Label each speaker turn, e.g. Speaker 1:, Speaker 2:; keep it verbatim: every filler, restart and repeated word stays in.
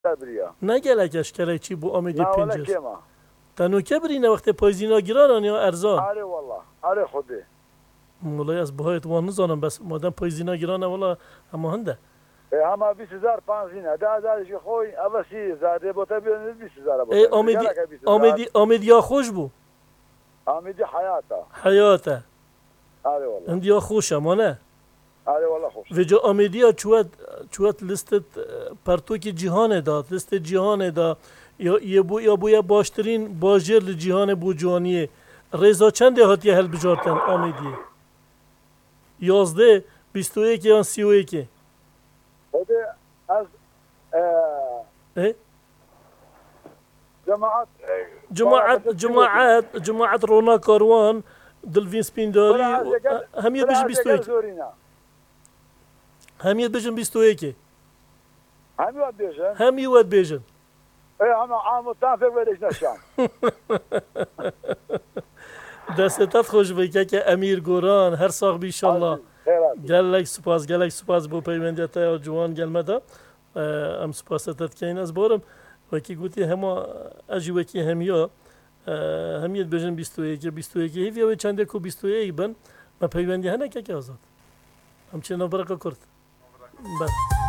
Speaker 1: بریا
Speaker 2: نگلکش کلی چی بو آمیدی
Speaker 1: نه ولی
Speaker 2: پنجش
Speaker 1: کما
Speaker 2: تنو که برینه وقت پایزینا گرانن یا ارزان
Speaker 1: آره والله آره خوده
Speaker 2: مولای از بهایت وان نزانم بس مادم پایزینا گرانه والا اما هنده
Speaker 1: همه بیست هزار پانزینه ده هزارش خوی اول سی هزار ده بوده بیانید بیست هزار
Speaker 2: ای
Speaker 1: بوده
Speaker 2: آمیدی آمیدی آمیدیا خوش بو
Speaker 1: آمیدی حیاته
Speaker 2: حیاته
Speaker 1: آره والله
Speaker 2: اندیا خوشه ما نه
Speaker 1: آره والله خوش
Speaker 2: و جا آمیدیا چوت چوت لیستت پرتوک جهان داد لیست جهان دا یا یا بو یا بویا باشترین باجر لجهان بو جوانیه رضا چند هاتیه هل بجارتن آمیدیه یازده بیست و یک یا سی و یک
Speaker 1: خوده از
Speaker 2: اه؟
Speaker 1: جماعت
Speaker 2: جماعت جماعت جماعت رونا کاروان دلوین سپینداری همیت بجن بیست و یک همیت بجن بیست و یک
Speaker 1: همی واد بیشن
Speaker 2: همی ود بیجن
Speaker 1: ای همه عام تافر ولش نشان
Speaker 2: دستت خوش بکه که امیر گوران هر ساق بیشالله گلک سپاس گلک سپاس بو پیوندیت یا جوان گلمدا ام سپاستت کین از بارم وکی گوتی هما اجی وکی همیا همیت بجن بیست و یک بیست و یک هیوی و چنده کو بیست و یک بن ما پیوندی هنه که که آزاد همچنان برقه کرد بس